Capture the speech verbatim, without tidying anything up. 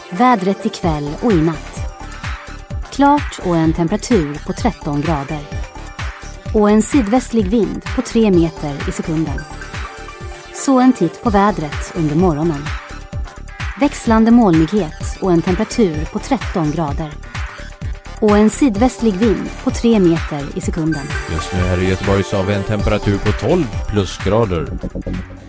Vädret ikväll och i natt. Klart och en temperatur på tretton grader. Och en sydvästlig vind på tre meter i sekunden. Så en titt på vädret under morgonen. Växlande molnighet och en temperatur på tretton grader. Och en sydvästlig vind på tre meter i sekunden. Just nu här i Göteborg så har vi en temperatur på tolv plusgrader.